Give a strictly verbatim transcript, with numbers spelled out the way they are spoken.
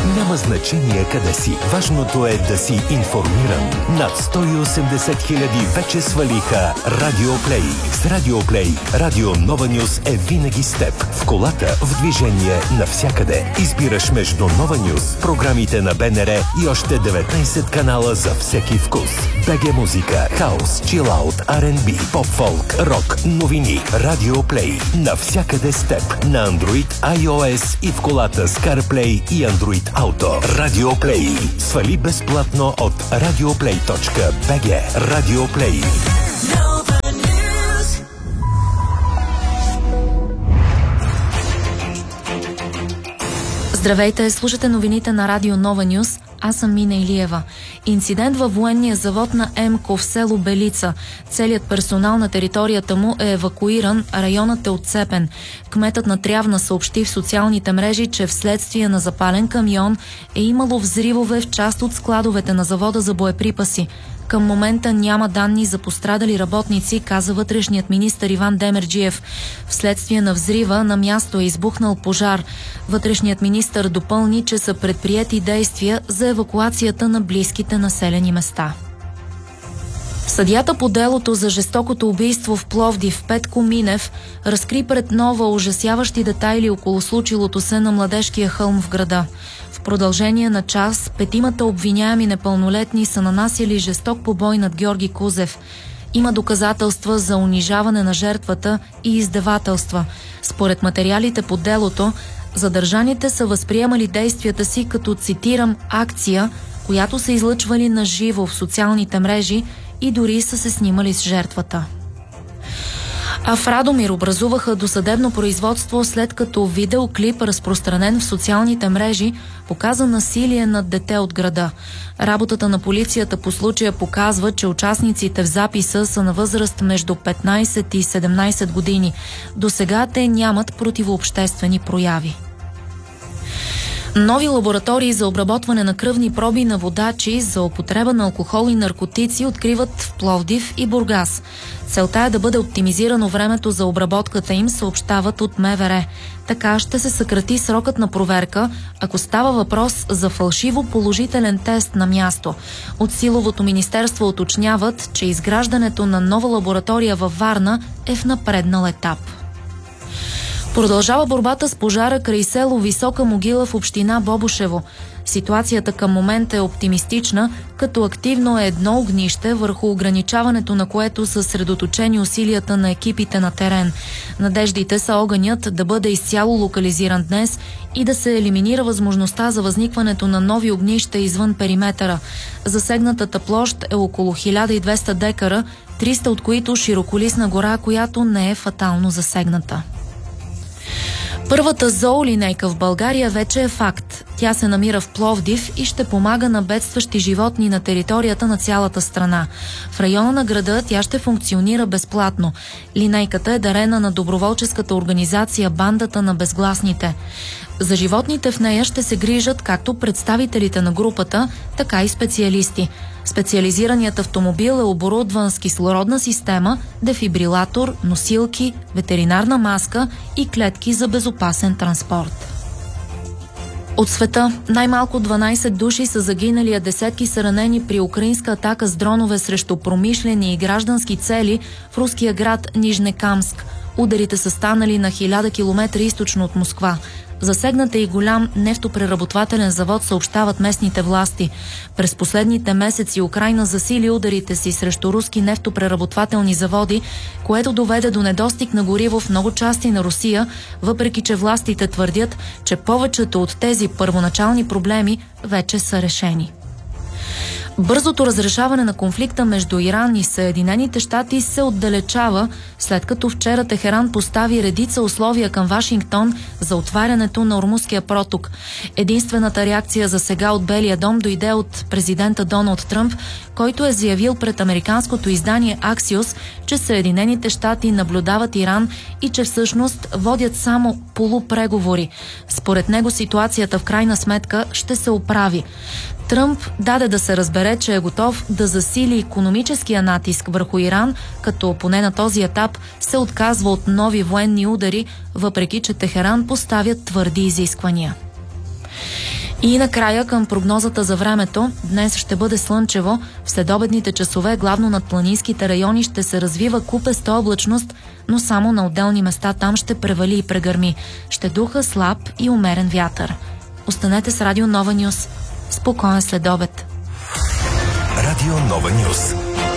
Няма значение къде си. Важното е да си информиран. Над сто и осемдесет хиляди вече свалиха Радио Плей. С Радио Плей Радио Нова Нюз е винаги с теб. В колата, в движение, навсякъде. Избираш между Нова Нюз, програмите на БНР и още деветнайсет канала за всеки вкус. БГ музика, хаус, чилаут, Ар енд Би, поп-фолк, рок, новини. Радио Плей. Навсякъде с теб. На Android, iOS и в колата с CarPlay и Android Auto. Радио Плей. Свали безплатно от радиоплей точка би джи. Радио Плей. Здравейте, слушате новините на Радио Нова Нюз. Аз съм Мина Илиева. Инцидент във военния завод на ЕМКО в село Белица. Целият персонал на територията му е евакуиран, а районът е отцепен. Кметът на Трявна съобщи в социалните мрежи, че вследствие на запален камион е имало взривове в част от складовете на завода за боеприпаси. Към момента няма данни за пострадали работници, каза вътрешният министър Иван Демерджиев. Вследствие на взрива на място е избухнал пожар. Вътрешният министър допълни, че са предприети действия за евакуацията на близките населени места. Съдията по делото за жестокото убийство в Пловдив Петко Минев разкри пред Нова ужасяващи детайли около случилото се на Младежкия хълм в града. В продължение на час петимата обвиняеми непълнолетни са нанасяли жесток побой над Георги Кузев. Има доказателства за унижаване на жертвата и издевателства. Според материалите по делото, задържаните са възприемали действията си като, цитирам, акция, която са излъчвали на живо в социалните мрежи и дори са се снимали с жертвата. А в Радомир образуваха досъдебно производство, след като видеоклип, разпространен в социалните мрежи, показа насилие над дете от града. Работата на полицията по случая показва, че участниците в записа са на възраст между петнайсет и седемнайсет години. Досега те нямат противообществени прояви. Нови лаборатории за обработване на кръвни проби на водачи за употреба на алкохол и наркотици откриват в Пловдив и Бургас. Целта е да бъде оптимизирано времето за обработката им, съобщават от МВР. Така ще се съкрати срокът на проверка, ако става въпрос за фалшиво положителен тест на място. От Силовото министерство уточняват, че изграждането на нова лаборатория във Варна е в напреднал етап. Продължава борбата с пожара край село Висока могила в община Бобошево. Ситуацията към момента е оптимистична, като активно е едно огнище, върху ограничаването на което са средоточени усилията на екипите на терен. Надеждите са огънят да бъде изцяло локализиран днес и да се елиминира възможността за възникването на нови огнища извън периметъра. Засегнатата площ е около хиляда и двеста декара, триста от които широколисна гора, която не е фатално засегната. Първата зоолинейка в България вече е факт. Тя се намира в Пловдив и ще помага на бедстващи животни на територията на цялата страна. В района на града тя ще функционира безплатно. Линейката е дарена на доброволческата организация Бандата на безгласните. За животните в нея ще се грижат както представителите на групата, така и специалисти. Специализираният автомобил е оборудван с кислородна система, дефибрилатор, носилки, ветеринарна маска и клетки за безопасен транспорт. От света най-малко дванайсет души са загинали, а десетки са ранени при украинска атака с дронове срещу промишлени и граждански цели в руския град Нижнекамск. Ударите са станали на хиляда километра източно от Москва. Засегнат е и голям нефтопреработвателен завод, съобщават местните власти. През последните месеци Украйна засили ударите си срещу руски нефтопреработвателни заводи, което доведе до недостиг на гориво в много части на Русия, въпреки че властите твърдят, че повечето от тези първоначални проблеми вече са решени. Бързото разрешаване на конфликта между Иран и Съединените щати се отдалечава, след като вчера Техеран постави редица условия към Вашингтон за отварянето на Ормузския проток. Единствената реакция за сега от Белия дом дойде от президента Доналд Тръмп, който е заявил пред американското издание Axios, че Съединените щати наблюдават Иран и че всъщност водят само полупреговори. Според него ситуацията в крайна сметка ще се оправи. Тръмп даде да се разбере, че е готов да засили икономическия натиск върху Иран, като поне на този етап се отказва от нови военни удари, въпреки че Техеран поставят твърди изисквания. И накрая към прогнозата за времето. Днес ще бъде слънчево. В следобедните часове главно над планинските райони ще се развива купеста облачност, но само на отделни места там ще превали и прегърми. Ще духа слаб и умерен вятър. Останете с Радио Нова Нюс. Спокоен следобед. Радио Нова Нюс.